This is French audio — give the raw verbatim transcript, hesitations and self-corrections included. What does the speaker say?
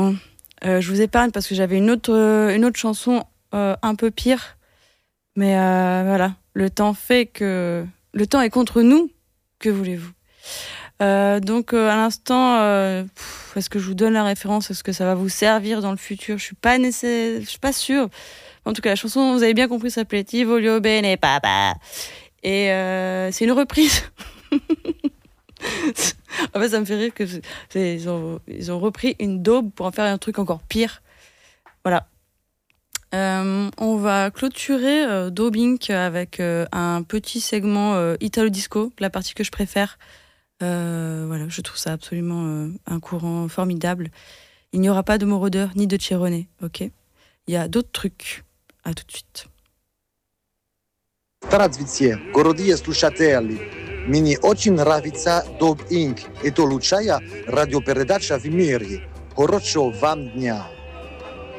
non. Euh, je vous épargne parce que j'avais une autre, euh, une autre chanson euh, un peu pire. Mais euh, voilà, le temps fait que... Le temps est contre nous. Que voulez-vous ? euh, Donc, euh, à l'instant, euh, pff, est-ce que je vous donne la référence ? Est-ce que ça va vous servir dans le futur ? Je suis pas nécessaire... Je suis pas sûre. En tout cas, la chanson, vous avez bien compris, s'appelait Ti voglio bene papa. Et euh, c'est une reprise. En fait, ça me fait rire que c'est, ils, ont, ils ont repris une daube pour en faire un truc encore pire. Voilà. Euh, on va clôturer euh, Daubing avec euh, un petit segment euh, Italo Disco, la partie que je préfère. Euh, voilà, je trouve ça absolument euh, un courant formidable. Il n'y aura pas de Moroder ni de Cerrone, ok ? Il y a d'autres trucs. À tout de suite. Здравствуйте, дорогие слушатели. Мне очень нравится Доб Инк. Это лучшая радиопередача в мире. Хорошего вам дня.